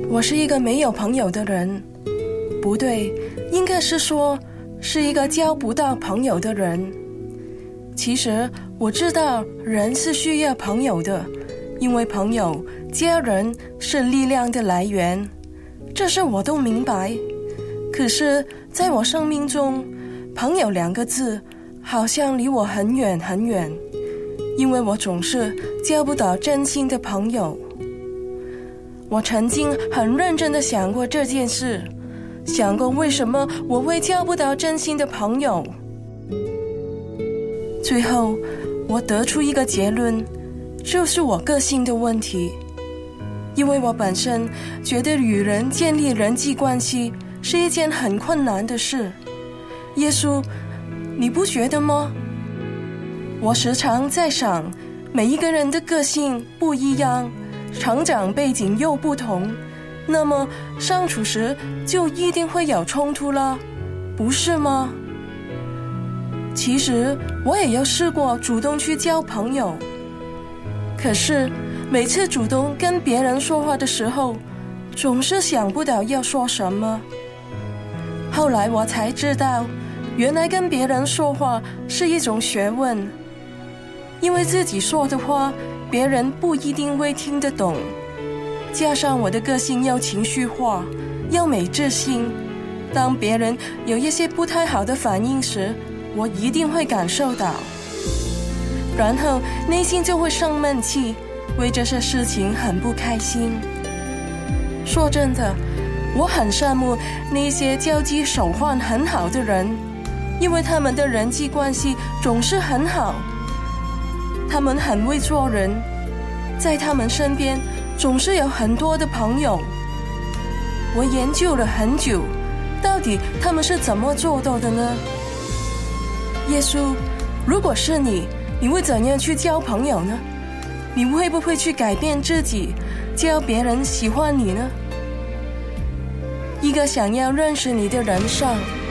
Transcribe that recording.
我是一个没有朋友的人，不对，应该是说是一个交不到朋友的人。其实我知道人是需要朋友的，因为朋友、家人是力量的来源，这是我都明白。可是在我生命中，朋友2个字好像离我很远很远，因为我总是交不到真心的朋友。我曾经很认真地想过这件事，想过为什么我会交不到真心的朋友。最后我得出一个结论，就是我个性的问题。因为我本身觉得与人建立人际关系是一件很困难的事。耶稣，你不觉得吗？我时常在想，每一个人的个性不一样，成长背景又不同，那么相处时就一定会有冲突了，不是吗？其实我也有试过主动去交朋友，可是每次主动跟别人说话的时候，总是想不到要说什么。后来我才知道，原来跟别人说话是一种学问，因为自己说的话别人不一定会听得懂，加上我的个性又情绪化又没自信，当别人有一些不太好的反应时，我一定会感受到，然后内心就会生闷气，为这些事情很不开心。说真的，我很羡慕那些交际手腕很好的人，因为他们的人际关系总是很好，他们很会做人，在他们身边总是有很多的朋友。我研究了很久，到底他们是怎么做到的呢？耶稣，如果是你会怎样去交朋友呢？你会不会去改变自己，叫别人喜欢你呢？一个想要认识你的人上，